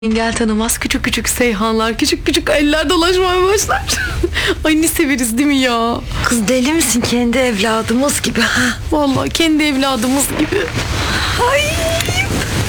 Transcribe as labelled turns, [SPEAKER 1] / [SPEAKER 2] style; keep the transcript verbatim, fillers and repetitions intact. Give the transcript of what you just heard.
[SPEAKER 1] Engel tanımaz küçük küçük seyhanlar, küçük küçük eller dolaşmaya başlar. Ay ne severiz değil mi ya?
[SPEAKER 2] Kız deli misin, kendi evladımız gibi ha?
[SPEAKER 1] Vallahi kendi evladımız gibi.
[SPEAKER 2] Ay